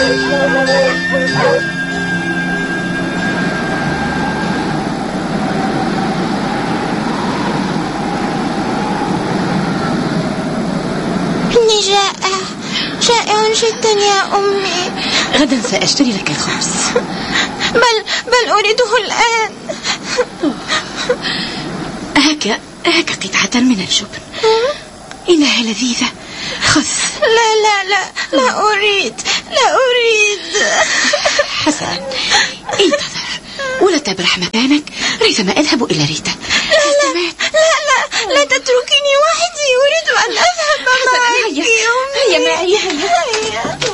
إني جائع جدا يا أمي. غدا سأشتري لك الخبز. بل أريده الآن. هكا قطعة من الجبن. إنها لذيذة. خذ. لا أريد. حسنا، انتظر ولا تبرح مكانك ريثما أذهب إلى ريتا. لا تتركيني وحدي. أريد أن أذهب معك. هيا معي.